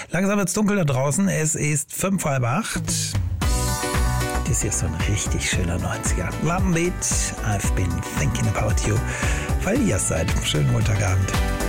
Langsam wird's dunkel da draußen. Es ist 7:55. Das hier ist so ein richtig schöner 90er. London Beat, I've been thinking about you. Weil ihr seid. Schönen Montagabend.